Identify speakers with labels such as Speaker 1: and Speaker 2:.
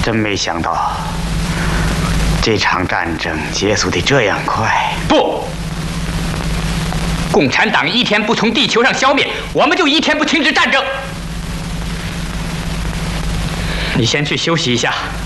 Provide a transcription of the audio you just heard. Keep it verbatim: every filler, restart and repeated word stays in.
Speaker 1: 真没想到，这场战争结束的这样快。
Speaker 2: 不，共产党一天不从地球上消灭，我们就一天不停止战争。你先去休息一下。